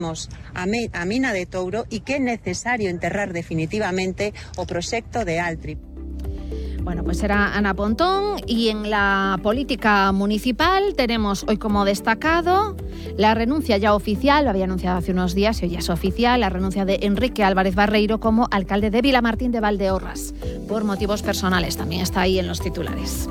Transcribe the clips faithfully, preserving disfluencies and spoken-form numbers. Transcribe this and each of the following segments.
A, me, a mina de Touro e que é necesario enterrar definitivamente o proxecto de Altri. Bueno, pues era Ana Pontón, y en la política municipal tenemos hoy como destacado la renuncia ya oficial, lo había anunciado hace unos días y hoy ya es oficial, la renuncia de Enrique Álvarez Barreiro como alcalde de Vilamartín de Valdeorras, por motivos personales, también está ahí en los titulares.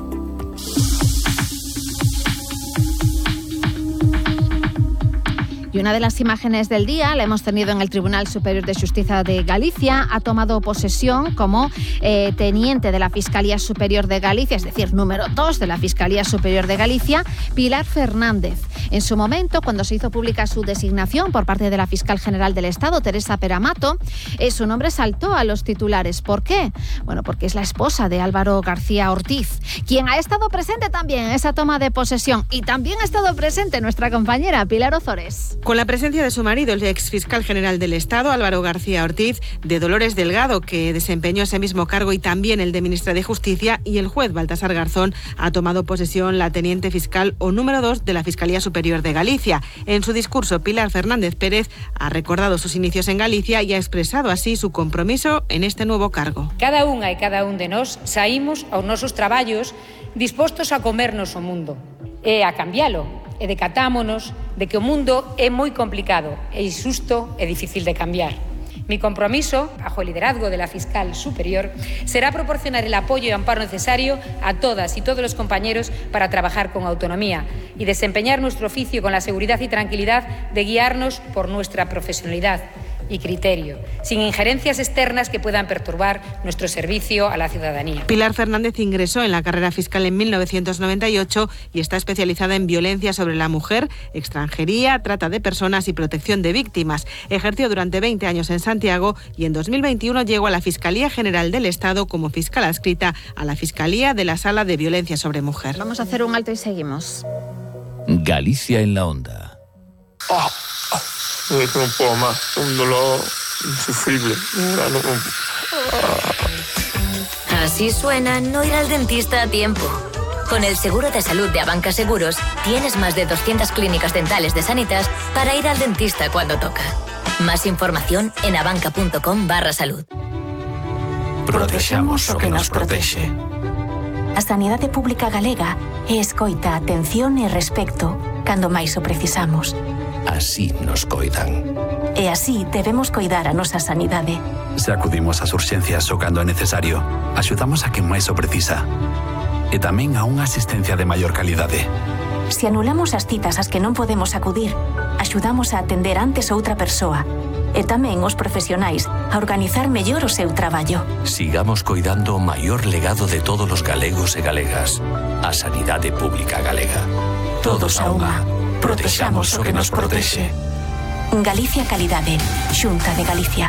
Y una de las imágenes del día la hemos tenido en el Tribunal Superior de Justicia de Galicia. Ha tomado posesión como eh, teniente de la Fiscalía Superior de Galicia, es decir, número dos de la Fiscalía Superior de Galicia, Pilar Fernández. En su momento, cuando se hizo pública su designación por parte de la Fiscal General del Estado, Teresa Peramato, eh, su nombre saltó a los titulares. ¿Por qué? Bueno, porque es la esposa de Álvaro García Ortiz, quien ha estado presente también en esa toma de posesión, y también ha estado presente nuestra compañera Pilar Ozores. Con la presencia de su marido, el ex fiscal general del Estado, Álvaro García Ortiz, de Dolores Delgado, que desempeñó ese mismo cargo, y también el de ministra de Justicia, y el juez Baltasar Garzón, ha tomado posesión la teniente fiscal o número dos de la Fiscalía Superior de Galicia. En su discurso, Pilar Fernández Pérez ha recordado sus inicios en Galicia y ha expresado así su compromiso en este nuevo cargo. Cada unha e cada un de nós saímos aos nosos traballos dispostos a comernos o mundo e a cambialo. E decatámonos de que o mundo é moi complicado e injusto e difícil de cambiar. Mi compromiso, bajo el liderazgo de la fiscal superior, será proporcionar el apoyo y amparo necesario a todas y todos los compañeros para trabajar con autonomía y desempeñar nuestro oficio con la seguridad y tranquilidad de guiarnos por nuestra profesionalidad y criterio, sin injerencias externas que puedan perturbar nuestro servicio a la ciudadanía. Pilar Fernández ingresó en la carrera fiscal en mil novecientos noventa y ocho y está especializada en violencia sobre la mujer, extranjería, trata de personas y protección de víctimas. Ejerció durante veinte años en Santiago y en dos mil veintiuno llegó a la Fiscalía General del Estado como fiscal adscrita a la Fiscalía de la Sala de Violencia sobre Mujer. Vamos a hacer un alto y seguimos. Galicia en la onda. Oh. No puedo más, un dolor insufrible. Así suena no ir al dentista a tiempo. Con el seguro de salud de Abanca Seguros, tienes más de doscientas clínicas dentales de Sanitas para ir al dentista cuando toca. Más información en abanca.com barra salud. Protexamos o que nos protexe. A Sanidade Pública Galega é escoita, atención e respecto cando máis o precisamos. Así nos coidan. E así debemos coidar a nosa sanidade. Se acudimos ás urxencias o cando é necesario, axudamos a quen máis o precisa. E tamén a unha asistencia de maior calidade. Se anulamos as citas ás que non podemos acudir, axudamos a atender antes outra persoa. E tamén os profesionais a organizar mellor o seu traballo. Sigamos coidando o maior legado de todos os galegos e galegas. A Sanidade Pública Galega. Todos a unha. Protexamos o que nos protexe. Galicia Calidade, Xunta de Galicia.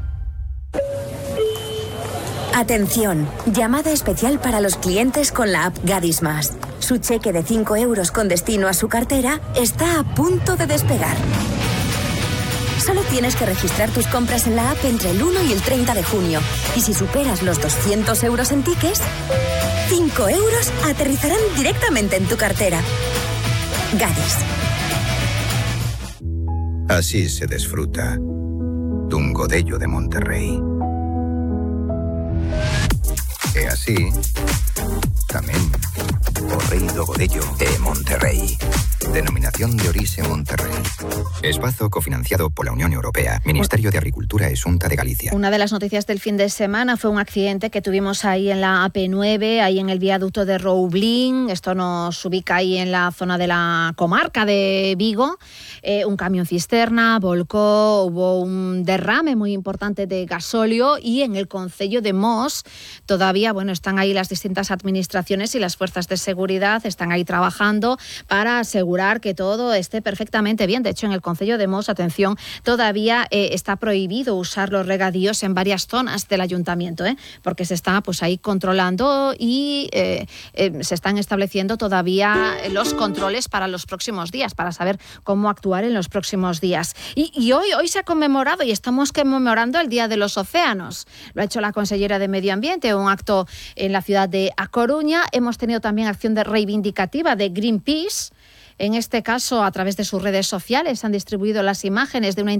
Atención, llamada especial para los clientes con la app Gadis Más. Su cheque de cinco euros con destino a su cartera está a punto de despegar. Solo tienes que registrar tus compras en la app entre el uno y el treinta de junio. Y si superas los doscientos euros en tickets, cinco euros aterrizarán directamente en tu cartera. Gadis. Así se desfruta dun godello de Monterrey. E así tamén o rei do godello de Monterrey. Denominación de orixe Monterrey. Espazo cofinanciado por la Unión Europea, Ministerio de Agricultura y Xunta de Galicia. Una de las noticias del fin de semana fue un accidente que tuvimos ahí en la A P nueve, ahí en el viaducto de Roublín. Esto nos ubica ahí en la zona de la comarca de Vigo. Eh, un camión cisterna volcó, hubo un derrame muy importante de gasóleo, y en el concello de Mos todavía, bueno, están ahí las distintas administraciones y las fuerzas de seguridad, están ahí trabajando para asegurar que todo esté perfectamente bien. De hecho, en el concello de Mos, atención, todavía eh, está prohibido usar los regadíos en varias zonas del ayuntamiento, ¿eh? porque se está pues ahí controlando y eh, eh, se están estableciendo todavía los controles para los próximos días, para saber cómo actuar en los próximos días. Y, y hoy, hoy se ha conmemorado y estamos conmemorando el Día de los Océanos. Lo ha hecho la consellera de Medio Ambiente, un acto en la ciudad de A Coruña. Hemos tenido también acción de reivindicativa de Greenpeace. En este caso, a través de sus redes sociales, han distribuido las imágenes de una